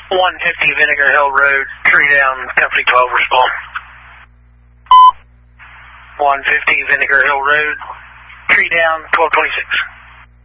150 Vinegar Hill Road, tree down, Company 12, respond. 150 Vinegar Hill Road, tree down, 1226.